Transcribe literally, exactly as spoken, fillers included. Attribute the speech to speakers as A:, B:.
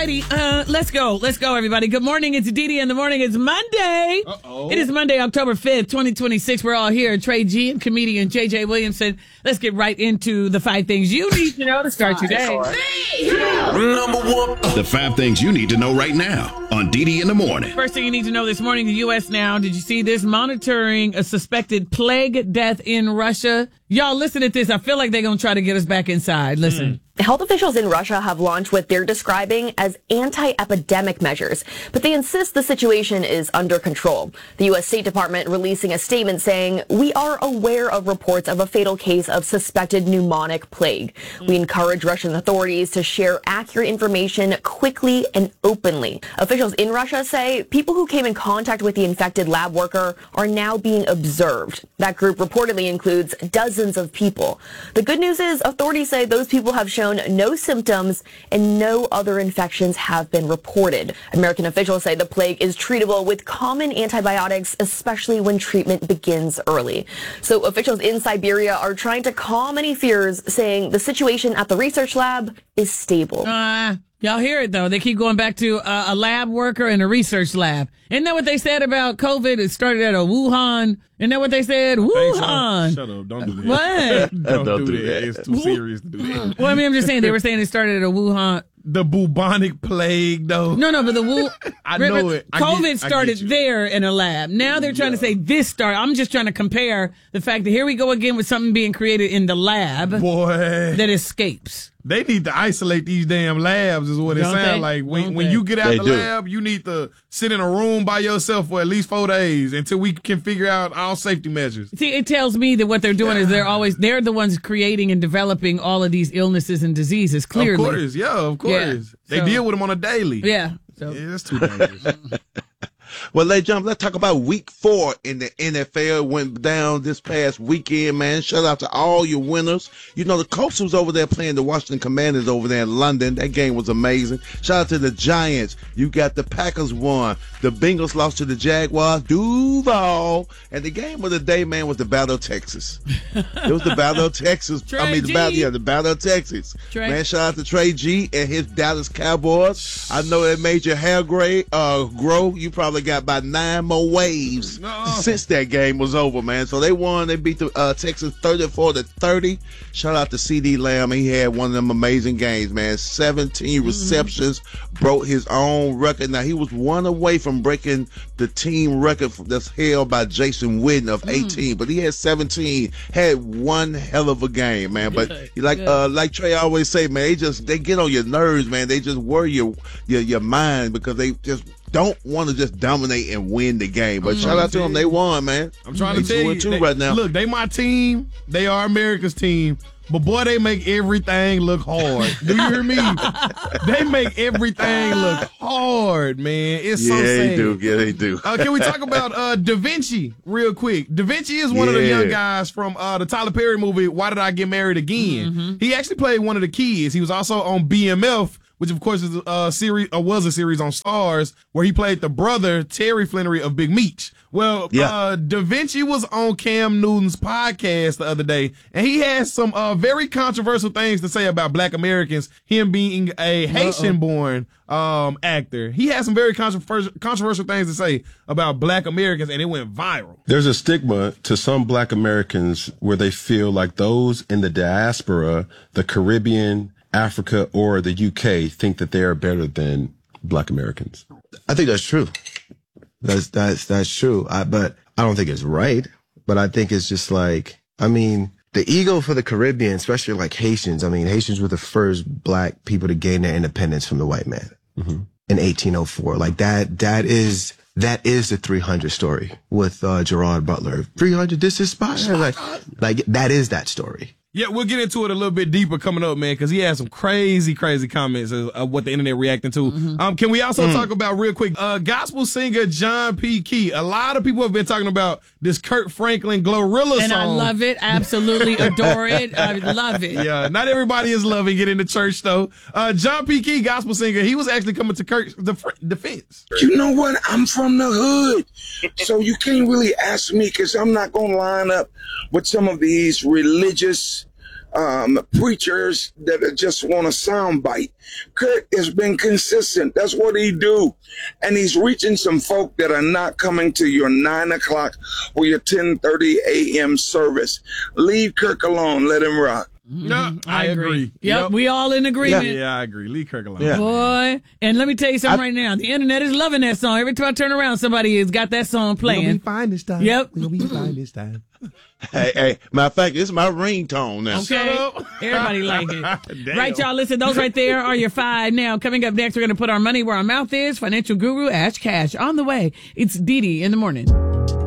A: righty, uh, let's go. Let's go, everybody. Good morning. It's Dee Dee in the morning. It's Monday.
B: Uh-oh.
A: It is Monday, October fifth, twenty twenty-six. We're all here. Trey G and comedian J J Williamson. Let's get right into the five things you need to know to start your day.
C: Number one. The five things you need to know right now on Dee Dee in the morning.
A: First thing you need to know this morning, the U S now. Did you see this? Monitoring a suspected plague death in Russia. Y'all, listen at this. I feel like they're going to try to get us back inside. Listen.
D: Mm. Health officials in Russia have launched what they're describing as anti-epidemic measures, but they insist the situation is under control. The U S State Department releasing a statement saying, "We are aware of reports of a fatal case of suspected pneumonic plague. We encourage Russian authorities to share accurate information quickly and openly." Officials in Russia say people who came in contact with the infected lab worker are now being observed. That group reportedly includes dozens of people. The good news is authorities say those people have shown no symptoms and no other infections have been reported. American officials say the plague is treatable with common antibiotics, especially when treatment begins early. So officials in Siberia are trying to calm any fears, saying the situation at the research lab is stable.
A: Uh, y'all hear it, though. They keep going back to uh, a lab worker and a research lab. Isn't that what they said about COVID? It started at a Wuhan. Isn't that what they said? Wuhan.
B: Hey, shut up. Don't do that.
A: What?
B: Don't,
E: Don't
B: do
E: do
B: that.
E: that.
B: It's too serious to do that.
A: Well, I mean, I'm just saying they were saying it started at a Wuhan.
B: The bubonic plague, though.
A: No, no, but the Wu.
B: I know
A: remember,
B: it. I
A: COVID
B: get- I
A: started
B: get you.
A: there in a lab. Now they're trying to say this started. I'm just trying to compare the fact that here we go again with something being created in the lab
B: Boy.
A: that escapes.
B: They need to isolate these damn labs is what it
A: Don't
B: sounds
A: they?
B: like. When
A: Don't
B: when
A: they?
B: you get out
E: They
B: the
E: do.
B: lab, you need to sit in a room by yourself for at least four days until we can figure out all safety measures.
A: See, it tells me that what they're doing is they're always, they're the ones creating and developing all of these illnesses and diseases, clearly.
B: Of course, yeah, of course.
A: Yeah,
B: They
A: so-
B: deal with them on a daily.
A: Yeah. So.
B: Yeah, that's too dangerous.
E: Well, ladies and gentlemen, let's talk about week four in the N F L. It went down this past weekend, man. Shout out to all your winners. You know, the Colts was over there playing the Washington Commanders over there in London. That game was amazing. Shout out to the Giants. You got the Packers won. The Bengals lost to the Jaguars. Duval. And the game of the day, man, was the Battle of Texas. It was the Battle of Texas.
A: Trey
E: I mean, the
A: G.
E: battle, yeah, the Battle of Texas.
A: Trey.
E: Man, shout out to Trey G and his Dallas Cowboys. I know it made your hair gray, uh, grow. You probably got about nine more waves
B: No.
E: since that game was over, man. So they won. They beat the uh, Texas thirty-four to thirty. Shout out to C D Lamb. He had one of them amazing games, man. seventeen
A: Mm-hmm.
E: receptions, broke his own record. Now, he was one away from breaking the team record that's held by Jason Witten of
A: Mm.
E: eighteen, but he had seventeen. Had one hell of a game, man. But
A: Good,
E: like
A: good.
E: uh, like Trey always say, man, they just they get on your nerves, man. They just worry your your, your mind because they just don't want to just dominate and win the game. But shout out to them, they won, man.
B: I'm trying
E: they
B: to tell
E: two
B: you,
E: and two
B: they-
E: right now.
B: Look, they my team. They are America's team. But boy, they make everything look hard. Do you hear me? They make everything look hard, man. It's so
E: yeah,
B: sad.
E: they do. Yeah, they do.
B: Uh, can we talk about uh, Da Vinci real quick? Da Vinci is one of the
E: Yeah.
B: young guys from uh, the Tyler Perry movie, Why Did I Get Married Again?
A: Mm-hmm.
B: He actually played one of the kids. He was also on B M F, which of course is a series, or was a series on Stars, where he played the brother, Terry Flannery of Big Meech. Well,
E: Yeah.
B: uh, Da Vinci was on Cam Newton's podcast the other day, and he has some uh, very controversial things to say about Black Americans, him being a Haitian-born um, actor. He has some very controversial, controversial things to say about Black Americans, and it went viral.
F: There's a stigma to some Black Americans where they feel like those in the diaspora, the Caribbean, Africa, or the U K think that they are better than Black Americans.
G: I think that's true. That's that's that's true. I, but I don't think it's right. But I think it's just like, I mean, the ego for the Caribbean, especially like Haitians. I mean, Haitians were the first Black people to gain their independence from the white man
F: Mm-hmm.
G: in eighteen oh four. Like that. That is that is the three hundred story with uh, Gerard Butler. three hundred. This is Sparta. Like like that is that story.
B: Yeah, we'll get into it a little bit deeper coming up, man, because he had some crazy, crazy comments of, of what the internet reacting to.
A: Mm-hmm.
B: Um, can we also
G: Mm.
B: talk about real quick, uh, gospel singer John P. Key? A lot of people have been talking about this Kurt Franklin Glorilla song.
A: And I love it. Absolutely adore it. I love it.
B: Yeah, not everybody is loving it in the church, though. Uh, John P. Key, gospel singer, he was actually coming to Kurt's def- defense.
H: You know what? I'm from the hood. So you can't really ask me because I'm not going to line up with some of these religious um, preachers that just want a soundbite. Kurt has been consistent. That's what he do. And he's reaching some folk that are not coming to your nine o'clock or your ten thirty a.m. service. Leave Kirk alone. Let him rock.
B: No, I, I agree. agree.
A: Yep,
B: yep,
A: we all in agreement.
B: Yeah, yeah I agree. Leave Kirk alone.
A: Yeah. Boy, and let me tell you something
E: I,
A: right now. The internet is loving that song. Every time I turn around, somebody has got that song playing.
B: We'll be fine this time.
A: Yep.
B: We'll be fine this time.
E: Hey, hey, matter of fact, it's my ringtone now.
A: Okay. Everybody like it. Right, y'all. Listen, those right there are your five. Now, coming up next, we're going to put our money where our mouth is. Financial guru Ash Cash on the way. It's Dee Dee in the morning.